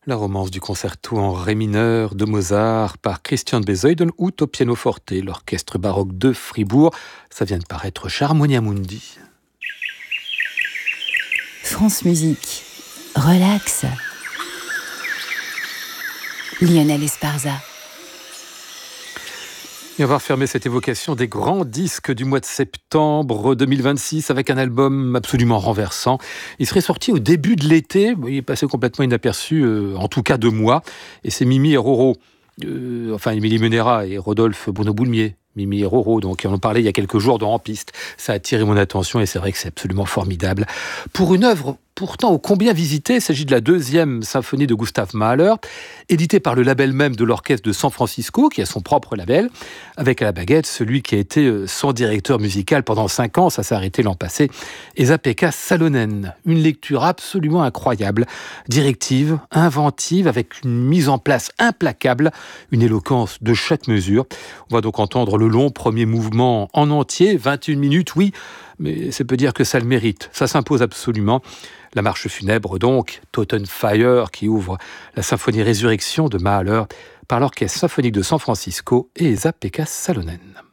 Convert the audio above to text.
La romance du concerto en ré mineur de Mozart par Christian Besoiden ou au pianoforte, l'orchestre baroque de Fribourg. Ça vient de paraître chez Harmonia Mundi. France Musique. Relax. Lionel Esparza. Et on va refermer cette évocation des grands disques du mois de septembre 2026 avec un album absolument renversant. Il serait sorti au début de l'été, il est passé complètement inaperçu, en tout cas de moi. Et c'est Mimi et Roro, Émilie Menera et Rodolphe Bourneau-Boulmier. Mimi et Roro, donc on en parlait il y a quelques jours dans En Piste. Ça a attiré mon attention et c'est vrai que c'est absolument formidable. Pour une œuvre pourtant ô combien visitée, il s'agit de la 2e symphonie de Gustav Mahler, éditée par le label même de l'orchestre de San Francisco, qui a son propre label, avec à la baguette celui qui a été son directeur musical pendant 5 ans, ça s'est arrêté l'an passé, Esa-Pekka Salonen. Une lecture absolument incroyable, directive, inventive, avec une mise en place implacable, une éloquence de chaque mesure. On va donc entendre le long premier mouvement en entier, 21 minutes, oui, mais c'est peu dire que ça le mérite. Ça s'impose absolument. La marche funèbre donc, Totenfeier, qui ouvre la symphonie Résurrection de Mahler par l'orchestre symphonique de San Francisco et Esa-Pekka Salonen.